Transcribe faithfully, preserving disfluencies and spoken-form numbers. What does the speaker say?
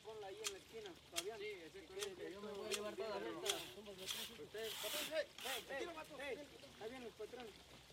ponla ahí en la esquina, Fabián. Sí, exactamente. Yo me voy a llevar toda la vuelta. Ustedes, ahí vienen los patrones.